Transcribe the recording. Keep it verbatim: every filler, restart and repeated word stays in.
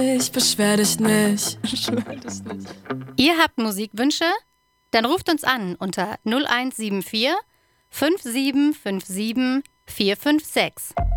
Ich beschwer dich nicht. Beschwer dich nicht. Ihr habt Musikwünsche? Dann ruft uns an unter null eins sieben vier fünf sieben fünf sieben vier fünf sechs.